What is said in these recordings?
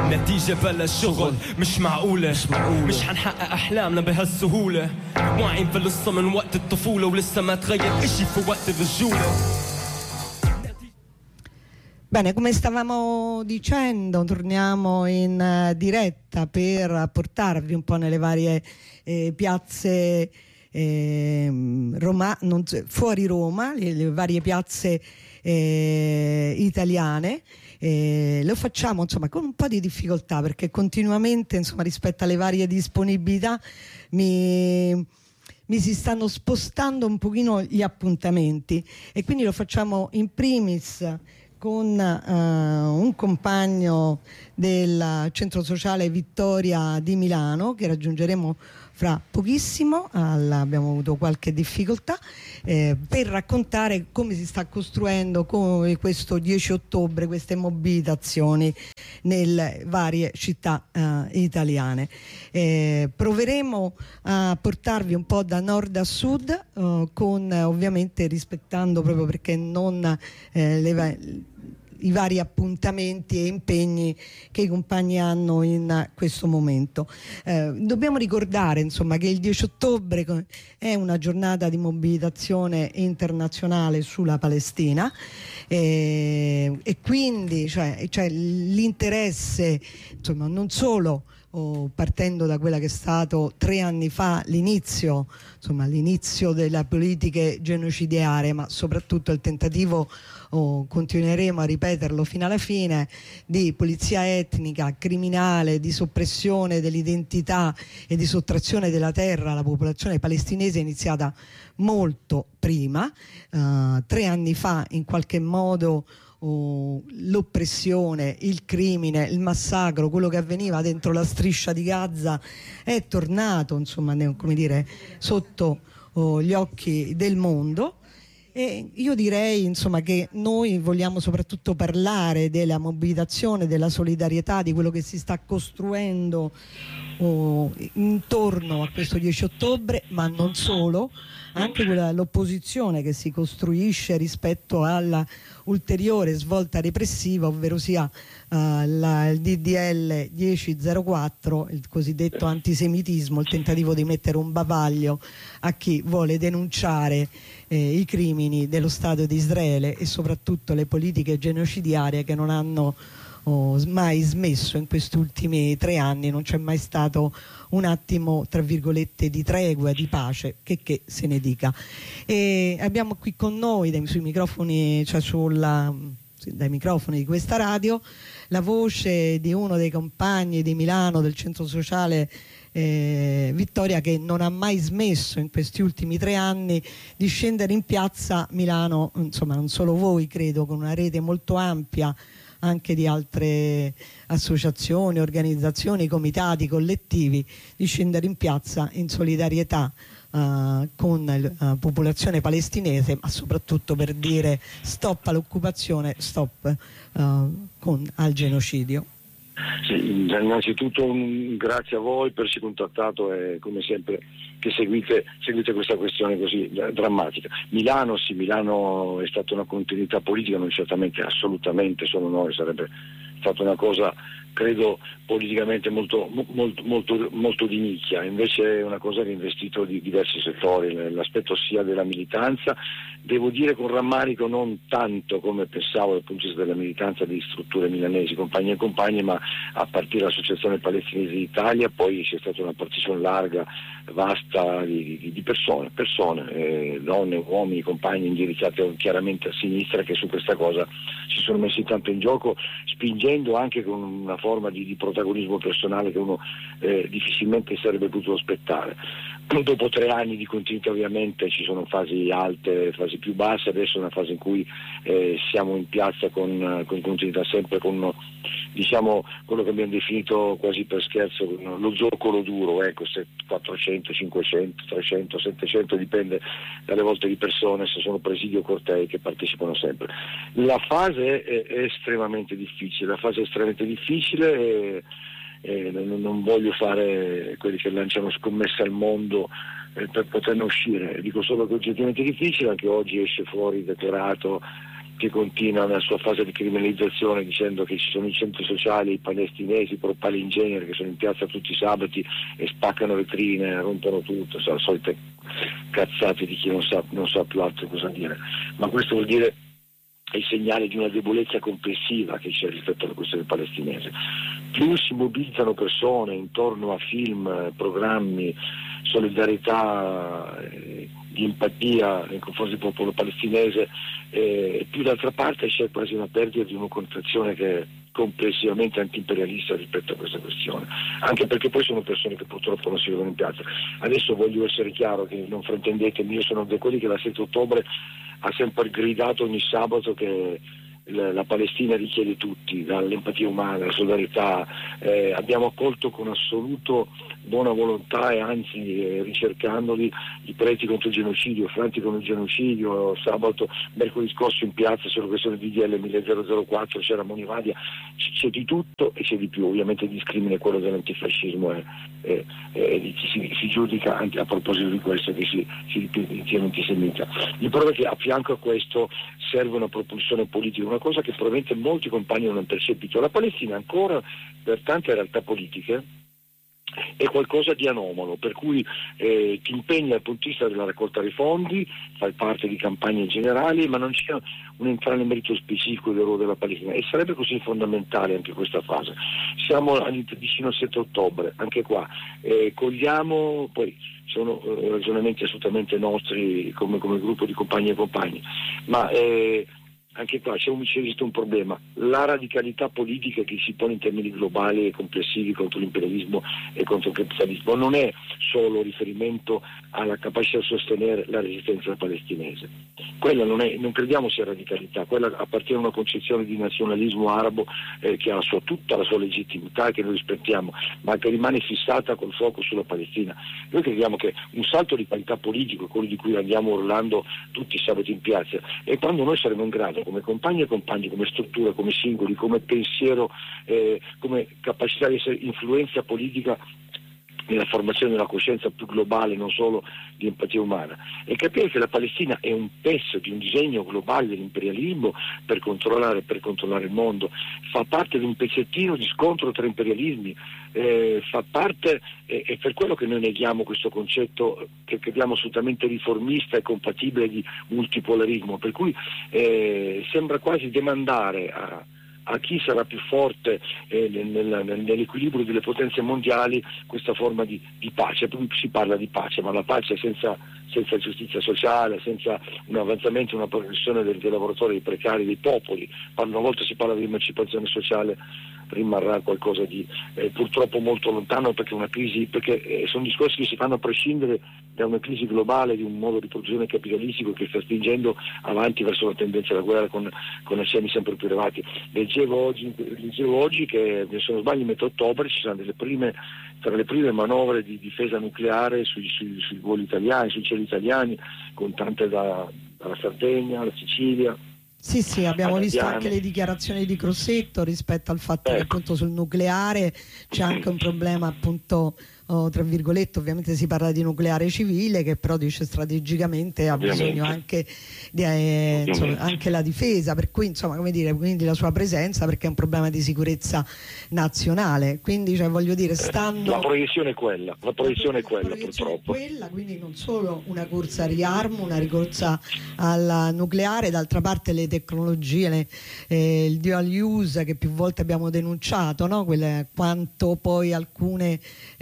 نتيجة بلا شغل مش معقولة مش حنحقق أحلامنا بهالسهولة واعين في القصة من وقت الطفولة ولسه ما تغير إشي في وقت الرجولة. Bene, come stavamo dicendo, torniamo in diretta per portarvi un po' nelle varie piazze fuori Roma, le varie piazze italiane. Lo facciamo insomma con un po' di difficoltà perché continuamente insomma rispetto alle varie disponibilità mi si stanno spostando un pochino gli appuntamenti e quindi lo facciamo in primis con un compagno del centro sociale Vittoria di Milano che raggiungeremo fra pochissimo, abbiamo avuto qualche difficoltà, per raccontare come si sta costruendo questo 10 ottobre, queste mobilitazioni nelle varie città italiane. Proveremo a portarvi un po' da nord a sud, con ovviamente rispettando proprio perché non i vari appuntamenti e impegni che i compagni hanno in questo momento. Dobbiamo ricordare insomma che il 10 ottobre è una giornata di mobilitazione internazionale sulla Palestina e quindi cioè l'interesse insomma non solo partendo da quella che è stato 3 anni fa l'inizio delle politiche genocidarie, ma soprattutto il tentativo, continueremo a ripeterlo fino alla fine, di pulizia etnica, criminale, di soppressione dell'identità e di sottrazione della terra alla popolazione palestinese, è iniziata molto prima. 3 anni fa in qualche modo l'oppressione, il crimine, il massacro, quello che avveniva dentro la striscia di Gaza è tornato insomma come dire sotto gli occhi del mondo. E io direi insomma che noi vogliamo soprattutto parlare della mobilitazione, della solidarietà, di quello che si sta costruendo intorno a questo 10 ottobre, ma non solo, anche l'opposizione che si costruisce rispetto alla ulteriore svolta repressiva, ovvero sia il DDL 1004, il cosiddetto antisemitismo, il tentativo di mettere un bavaglio a chi vuole denunciare i crimini dello Stato di Israele e soprattutto le politiche genocidarie che non hanno mai smesso in questi ultimi 3 anni. Non c'è mai stato un attimo tra virgolette di tregua, di pace, che se ne dica. E abbiamo qui con noi sui microfoni, dai microfoni di questa radio, la voce di uno dei compagni di Milano del centro sociale Vittoria, che non ha mai smesso in questi ultimi 3 anni di scendere in piazza Milano, insomma non solo voi, credo, con una rete molto ampia anche di altre associazioni, organizzazioni, comitati, collettivi, di scendere in piazza in solidarietà con la popolazione palestinese, ma soprattutto per dire stop all'occupazione, stop al genocidio. Sì, innanzitutto grazie a voi per esserci contattato e come sempre che seguite questa questione così drammatica. Milano è stata una continuità politica, non certamente assolutamente solo noi, sarebbe stata una cosa credo politicamente molto di nicchia, invece è una cosa che ha investito di diversi settori, l'aspetto sia della militanza, devo dire con rammarico non tanto come pensavo dal punto di vista della militanza di strutture milanesi, compagni e compagne, ma a partire dall'Associazione Palestinese d'Italia, poi c'è stata una partecipazione larga, vasta di persone, donne, uomini, compagni indirizzati chiaramente a sinistra, che su questa cosa si sono messi tanto in gioco, spingendo anche con una forma di protagonismo personale che uno difficilmente sarebbe potuto aspettare. Dopo 3 anni di continuità ovviamente ci sono fasi alte, fasi più basse, adesso è una fase in cui siamo in piazza con continuità, sempre con diciamo quello che abbiamo definito quasi per scherzo lo zoccolo duro, ecco, 400, 500, 300, 700, dipende dalle volte di persone, se sono presidi o cortei che partecipano sempre. La fase è estremamente difficile, non voglio fare quelli che lanciano scommesse al mondo per poterne uscire, dico solo che è oggettivamente difficile. Anche oggi esce fuori declarato che continua nella sua fase di criminalizzazione dicendo che ci sono i centri sociali, i palestinesi, propali in genere, che sono in piazza tutti i sabati e spaccano vetrine, rompono tutto, le solite cazzate di chi non sa più altro cosa dire. Ma questo vuol dire è il segnale di una debolezza complessiva che c'è rispetto alla questione palestinese. Più si mobilizzano persone intorno a film, programmi, solidarietà, di empatia nei confronti del popolo palestinese, più d'altra parte c'è quasi una perdita di una connotazione che è complessivamente anti-imperialista rispetto a questa questione, anche perché poi sono persone che purtroppo non si vedono in piazza. Adesso voglio essere chiaro, che non fraintendetemi, io sono di quelli che la 7 ottobre ha sempre gridato ogni sabato che la Palestina richiede tutti, dall'empatia umana, la solidarietà. Abbiamo accolto con assoluto buona volontà e anzi ricercandoli i preti contro il genocidio, Franti contro il genocidio, sabato, mercoledì scorso in piazza sulla questione di DL 1004 c'era Monivadia, c'è di tutto e c'è di più. Ovviamente il discrimine quello dell'antifascismo e di chi si giudica anche a proposito di questo che si ritiene antisemita. Il problema è che a fianco a questo serve una propulsione politica, una cosa che probabilmente molti compagni non hanno percepito. La Palestina ancora per tante realtà politiche è qualcosa di anomalo, per cui ti impegni dal punto di vista della raccolta dei fondi, fai parte di campagne generali, ma non c'è un entrare nel merito specifico del ruolo della Palestina, e sarebbe così fondamentale anche questa fase. Siamo vicino al 7 ottobre, anche qua cogliamo, poi sono ragionamenti assolutamente nostri come gruppo di compagni e compagni, ma anche qua esiste un problema: la radicalità politica che si pone in termini globali e complessivi contro l'imperialismo e contro il capitalismo non è solo riferimento alla capacità di sostenere la resistenza palestinese. Quella non crediamo sia radicalità, quella appartiene a una concezione di nazionalismo arabo che ha tutta la sua legittimità e che noi rispettiamo, ma che rimane fissata col fuoco sulla Palestina. Noi crediamo che un salto di qualità politico, quello di cui andiamo urlando tutti i sabati in piazza, e quando noi saremo in grado, come compagni e compagni, come struttura, come singoli, come pensiero, come capacità di essere influenza politica nella formazione di una coscienza più globale, non solo di empatia umana, e capire che la Palestina è un pezzo di un disegno globale dell'imperialismo per controllare il mondo, fa parte di un pezzettino di scontro tra imperialismi, fa parte, è per quello che noi neghiamo questo concetto che crediamo assolutamente riformista e compatibile di multipolarismo, per cui sembra quasi demandare a chi sarà più forte nell'equilibrio delle potenze mondiali questa forma di pace. Poi si parla di pace, ma la pace senza giustizia sociale, senza un avanzamento, una progressione dei lavoratori, dei precari, dei popoli, una volta si parla di emancipazione sociale, rimarrà qualcosa di purtroppo molto lontano, perché sono discorsi che si fanno a prescindere da una crisi globale, di un modo di produzione capitalistico che sta spingendo avanti verso la tendenza alla guerra con accenni sempre più elevati. Leggevo oggi che, se non sbaglio, metà ottobre ci saranno tra le prime manovre di difesa nucleare sui voli italiani, sui cieli italiani, con tante dalla Sardegna alla Sicilia. Sì, abbiamo visto anche le dichiarazioni di Crosetto rispetto al fatto che appunto sul nucleare c'è anche un problema, appunto, tra virgolette, ovviamente si parla di nucleare civile, che però dice strategicamente ha bisogno anche di anche la difesa, per cui insomma, come dire, quindi la sua presenza, perché è un problema di sicurezza nazionale, quindi voglio dire, la proiezione è quella, purtroppo. Quindi non solo una corsa al riarmo, una ricorsa al nucleare, d'altra parte le tecnologie, il dual use che più volte abbiamo denunciato, no? Quanto poi alcune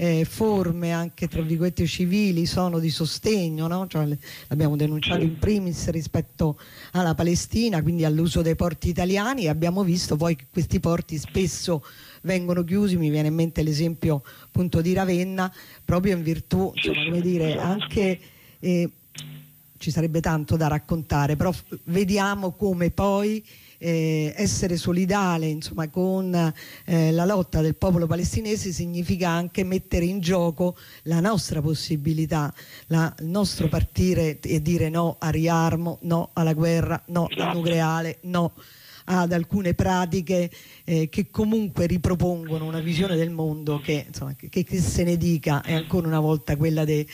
forme anche tra virgolette civili sono di sostegno, no? L'abbiamo denunciato in primis rispetto alla Palestina, quindi all'uso dei porti italiani, e abbiamo visto poi che questi porti spesso vengono chiusi. Mi viene in mente l'esempio appunto di Ravenna, proprio in virtù, come dire, anche ci sarebbe tanto da raccontare, però vediamo come poi essere solidale, insomma, con la lotta del popolo palestinese significa anche mettere in gioco la nostra possibilità, il nostro partire e dire no al riarmo, no alla guerra, no al nucleare, no ad alcune pratiche che comunque ripropongono una visione del mondo che, insomma, che se ne dica, è ancora una volta quella di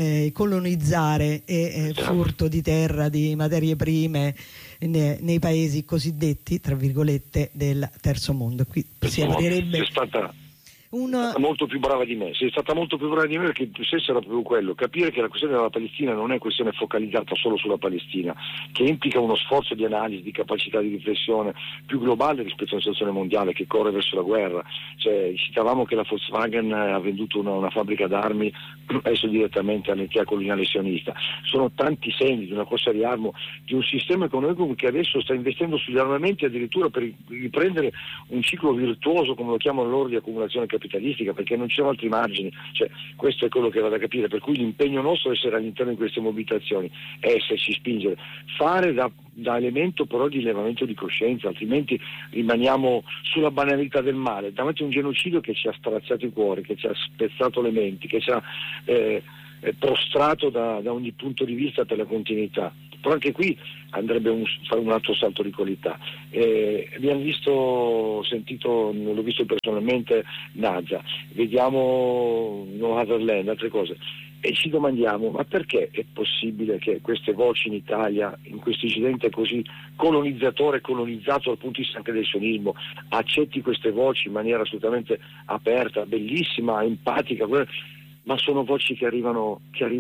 colonizzare e furto di terra, di materie prime nei paesi cosiddetti, tra virgolette, del terzo mondo. Qui si aprirebbe... È stata molto più brava di me, sei stata molto più brava di me, perché il tuo senso era proprio quello: capire che la questione della Palestina non è questione focalizzata solo sulla Palestina, che implica uno sforzo di analisi, di capacità di riflessione più globale rispetto a una situazione mondiale che corre verso la guerra. Cioè, citavamo che la Volkswagen ha venduto una fabbrica d'armi adesso direttamente all'entità coloniale sionista. Sono tanti segni di una corsa di armo, di un sistema economico che adesso sta investendo sugli armamenti addirittura per riprendere un ciclo virtuoso, come lo chiamano loro, di accumulazione capitalistica, perché non ci sono altri margini. Cioè, questo è quello che va da capire, per cui l'impegno nostro è essere all'interno di queste mobilitazioni, esserci, spingere, fare da elemento però di levamento di coscienza, altrimenti rimaniamo sulla banalità del male, davanti a un genocidio che ci ha straziato i cuori, che ci ha spezzato le menti, che ci ha prostrato da ogni punto di vista per la continuità. Però anche qui andrebbe fare un altro salto di qualità. Abbiamo sentito, l'ho visto personalmente, Naza, vediamo No Other Land, altre cose, e ci domandiamo: ma perché è possibile che queste voci in Italia, in questo incidente così colonizzatore e colonizzato dal punto di vista anche del sionismo, accetti queste voci in maniera assolutamente aperta, bellissima, empatica, ma sono voci che arrivano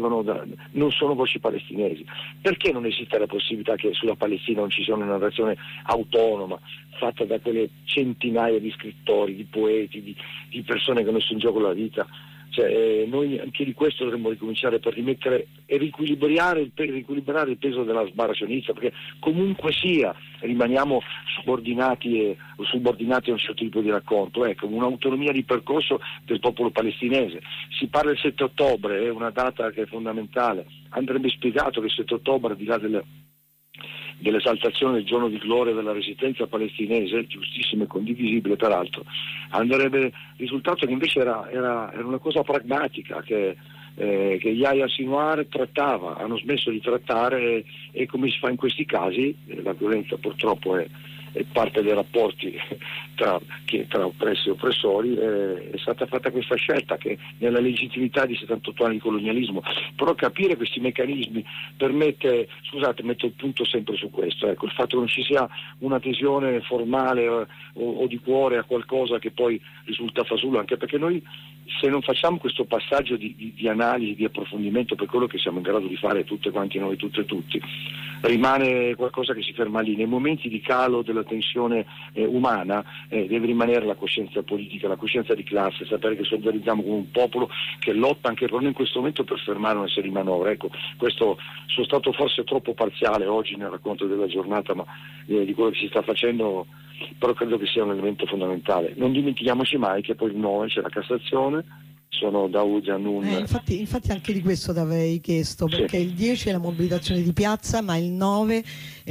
non sono voci palestinesi? Perché non esiste la possibilità che sulla Palestina non ci sia una narrazione autonoma, fatta da quelle centinaia di scrittori, di poeti, di persone che hanno messo in gioco la vita? Cioè, noi anche di questo dovremmo ricominciare, per rimettere e riequilibrare il peso della sbarra sionista, perché comunque sia rimaniamo subordinati a un certo tipo di racconto. Ecco, un'autonomia di percorso del popolo palestinese. Si parla del 7 ottobre, è una data che è fondamentale. Andrebbe spiegato che il 7 ottobre, al di là dell'esaltazione del giorno di gloria della resistenza palestinese, giustissimo e condivisibile peraltro, andrebbe risultato che invece era una cosa pragmatica che Yahya Sinwar trattava. Hanno smesso di trattare, e come si fa in questi casi, la violenza purtroppo è parte dei rapporti tra oppressi e oppressori, è stata fatta questa scelta che nella legittimità di 78 anni di colonialismo. Però capire questi meccanismi permette, metto il punto sempre su questo, ecco, il fatto che non ci sia un'adesione formale o di cuore a qualcosa che poi risulta fasullo, anche perché noi, se non facciamo questo passaggio di analisi, di approfondimento, per quello che siamo in grado di fare tutte quanti noi, tutte e tutti, rimane qualcosa che si ferma lì. Nei momenti di calo della tensione umana deve rimanere la coscienza politica, la coscienza di classe, sapere che solidarizziamo con un popolo che lotta anche proprio in questo momento per fermare una serie di manovre. Ecco, questo sono stato forse troppo parziale oggi nel racconto della giornata, ma di quello che si sta facendo, però credo che sia un elemento fondamentale. Non dimentichiamoci mai che poi il 9 c'è la Cassazione, sono Daoud e Hanun. Infatti anche di questo ti avrei chiesto, perché sì, il 10 è la mobilitazione di piazza, ma il 9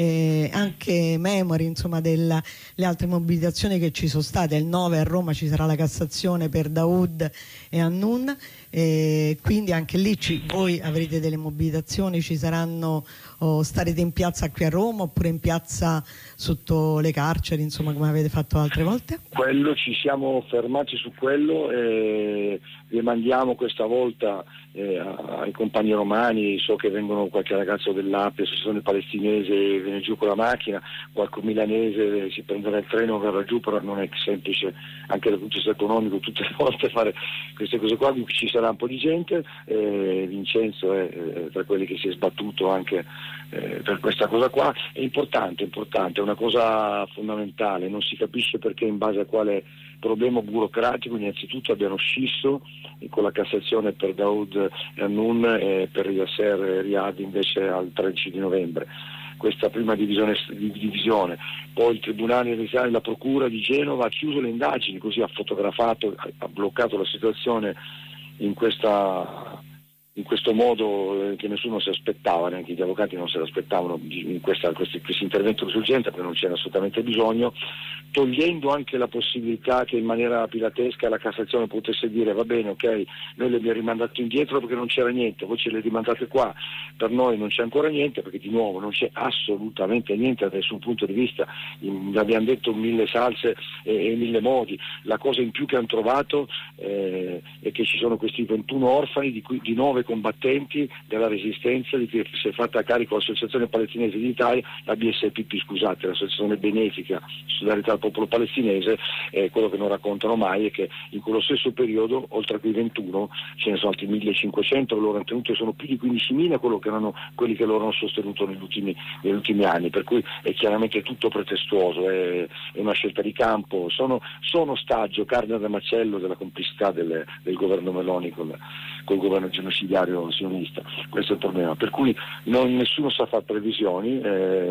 anche memory, insomma, delle altre mobilitazioni che ci sono state. Il 9 a Roma ci sarà la Cassazione per Daoud e Hanun, quindi anche lì voi avrete delle mobilitazioni, ci saranno, starete in piazza qui a Roma oppure in piazza sotto le carceri, insomma, come avete fatto altre volte? Quello, ci siamo fermati su quello, vi mandiamo questa volta ai compagni romani. So che vengono qualche ragazzo dell'Ape, associazione palestinese, viene giù con la macchina, qualche milanese si prenderà il treno, verrà giù, però non è semplice anche dal punto di vista economico tutte le volte fare queste cose qua. Ci sarà un po' di gente, Vincenzo è tra quelli che si è sbattuto anche per questa cosa qua. È importante, è una cosa fondamentale. Non si capisce perché, in base a quale problema burocratico, innanzitutto abbiano scisso con la Cassazione per Daoud e Hanun e per Yasser e Riyad invece al 13 di novembre. Questa prima divisione. Poi il Tribunale Regionale, la Procura di Genova ha chiuso le indagini, così ha fotografato, ha bloccato la situazione in questa in questo modo che nessuno si aspettava, neanche gli avvocati non se l'aspettavano questo intervento d'urgenza, perché non c'era assolutamente bisogno, togliendo anche la possibilità che in maniera pilatesca la Cassazione potesse dire va bene, ok, noi le abbiamo rimandato indietro perché non c'era niente, voi ce le rimandate qua, per noi non c'è ancora niente, perché di nuovo non c'è assolutamente niente da nessun punto di vista, abbiamo detto mille salse e mille modi. La cosa in più che hanno trovato è che ci sono questi 21 orfani, di cui di 9 combattenti della resistenza, di cui si è fatta carico l'Associazione Palestinese d'Italia, la BSPP, scusate, l'Associazione Benefica Solidarietà al Popolo Palestinese. Quello che non raccontano mai è che in quello stesso periodo, oltre a quei 21, ce ne sono altri 1500 che loro hanno tenuto, e sono più di 15.000 quelli che loro hanno sostenuto negli ultimi anni, per cui è chiaramente tutto pretestuoso, è una scelta di campo, sono ostaggio, carne da macello della complicità del governo Meloni col governo genocidario sionista. Questo è il problema, per cui nessuno sa fare previsioni.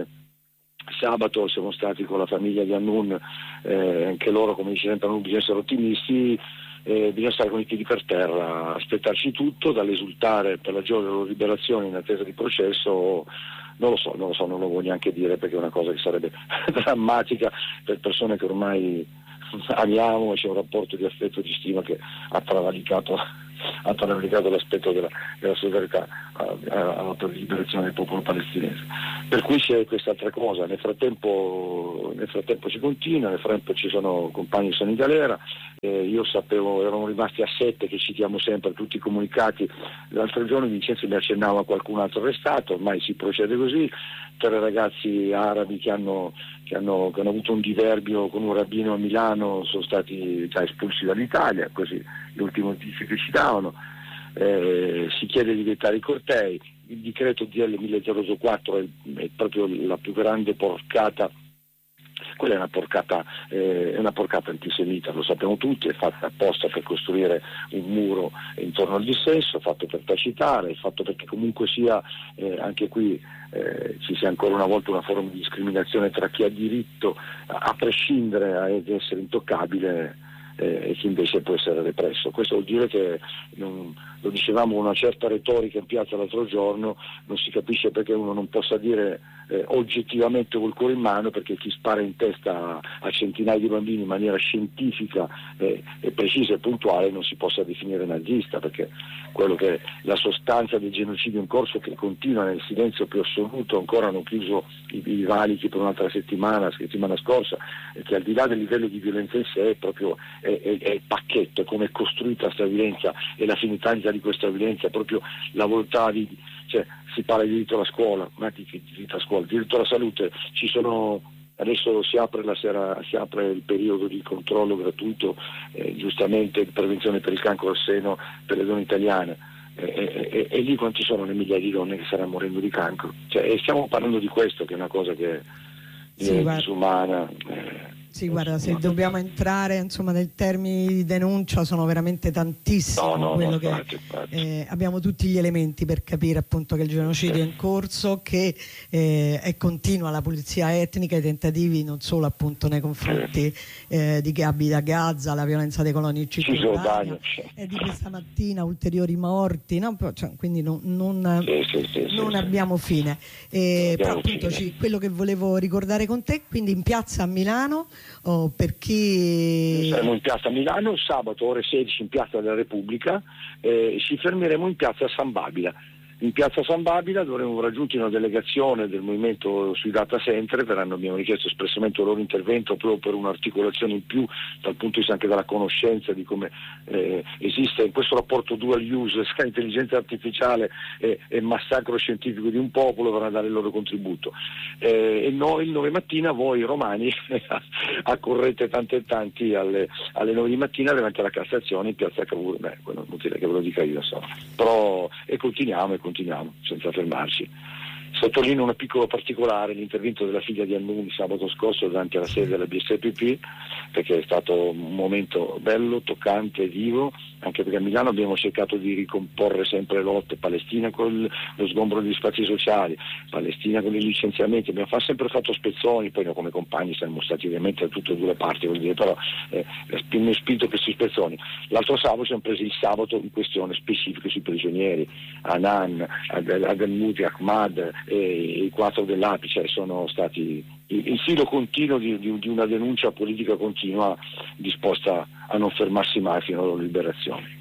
Sabato siamo stati con la famiglia di Annun, anche loro, come dice sempre Annun, bisogna essere ottimisti, bisogna stare con i piedi per terra, aspettarci tutto, dall'esultare per la gioia della loro liberazione in attesa di processo. Non lo so, non lo voglio neanche dire, perché è una cosa che sarebbe drammatica per persone che ormai amiamo, e c'è un rapporto di affetto e di stima che ha travalicato l'aspetto della solidarietà per la liberazione del popolo palestinese. Per cui c'è quest'altra cosa, nel frattempo si continua, nel frattempo ci sono compagni che sono in galera, io sapevo, erano rimasti a 7, che citiamo sempre tutti i comunicati. L'altro giorno Vincenzo mi accennava a qualcun altro arrestato, ormai si procede così. 3 ragazzi arabi che hanno avuto un diverbio con un rabbino a Milano sono stati già espulsi dall'Italia, così l'ultimo notizia che ci davano. Si chiede di vietare i cortei, il decreto DL 1004 è proprio la più grande porcata. Quella è una porcata antisemita, lo sappiamo tutti, è fatta apposta per costruire un muro intorno al dissenso, fatto per tacitare, fatto perché comunque sia anche qui ci sia ancora una volta una forma di discriminazione tra chi ha diritto a prescindere ad essere intoccabile e chi invece può essere represso. Questo vuol dire che, lo dicevamo, una certa retorica in piazza l'altro giorno, non si capisce perché uno non possa dire oggettivamente col cuore in mano, perché chi spara in testa a centinaia di bambini in maniera scientifica e precisa e puntuale non si possa definire nazista, perché quello che è la sostanza del genocidio in corso, che continua nel silenzio più assoluto, ancora hanno chiuso i valichi per un'altra settimana scorsa, e che al di là del livello di violenza in sé è il pacchetto, è come è costruita questa violenza e la finità di questa violenza, è proprio la volontà si parla di diritto alla scuola, ma di diritto alla scuola, diritto alla salute, adesso si apre il periodo di controllo gratuito, giustamente di prevenzione per il cancro al seno per le donne italiane, e lì quanti sono le migliaia di donne che stanno morendo di cancro? E stiamo parlando di questo, che è una cosa che è disumana. Sì, guarda, se dobbiamo entrare nei termini di denuncia, sono veramente tantissimi. Infatti. Abbiamo tutti gli elementi per capire appunto che il genocidio è in corso, che è continua la pulizia etnica, i tentativi non solo appunto nei confronti di chi abita a Gaza, la violenza dei coloni in Cisgiordania, e di questa mattina ulteriori morti, no? Quindi non abbiamo fine. Però appunto quello che volevo ricordare con te, quindi in piazza a Milano, per chi... Saremo in piazza a Milano sabato ore 16 in piazza della Repubblica, ci fermeremo in piazza San Babila. In piazza San Babila dovremo raggiunti una delegazione del movimento sui data center, abbiamo richiesto espressamente il loro intervento proprio per un'articolazione in più dal punto di vista anche della conoscenza di come esiste in questo rapporto dual use tra intelligenza artificiale e massacro scientifico di un popolo, per dare il loro contributo. E noi il 9 mattina, voi romani accorrete tanti alle 9 di mattina davanti alla Cassazione in piazza Cavour. Quello non dire che ve lo dica io, però, e continuiamo senza fermarci. Sottolineo un piccolo particolare, l'intervento della figlia di Annuni sabato scorso davanti alla sede della BSPP, perché è stato un momento bello, toccante, vivo, anche perché a Milano abbiamo cercato di ricomporre sempre lotte, Palestina con lo sgombro degli spazi sociali, Palestina con i licenziamenti, abbiamo sempre fatto spezzoni, poi noi come compagni siamo stati ovviamente da tutte e due le parti, vuol dire, però abbiamo spinto questi spezzoni. L'altro sabato siamo presi il sabato in questione specifiche sui prigionieri, Anan, Adel-Muti, Ahmad e i 4 dell'Apice, sono stati il filo continuo di una denuncia politica continua disposta a non fermarsi mai fino alla loro liberazione.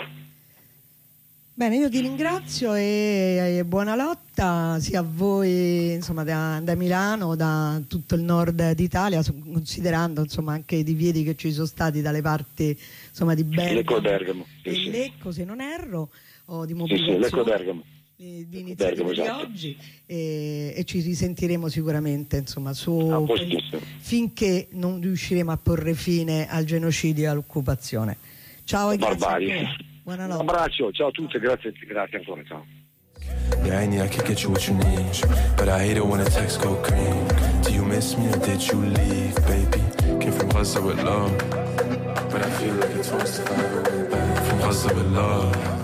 Bene, io ti ringrazio e buona lotta sia a voi, insomma, da Milano, da tutto il nord d'Italia, considerando, insomma, anche i divieti che ci sono stati dalle parti, insomma, di Bergamo e Lecco, se non erro, o di mobilitazione. Lecco Bergamo. Di iniziative di oggi e ci risentiremo sicuramente, insomma, finché non riusciremo a porre fine al genocidio e all'occupazione. Ciao e grazie. Buonanotte. Un abbraccio, ciao a tutti, grazie ancora, ciao. Yeah, I could get you what you need, but I hate it when the text go green. Do you miss me or did you leave, baby? Came from Gaza with love, but I feel like it's supposed to fly away back from Gaza with love.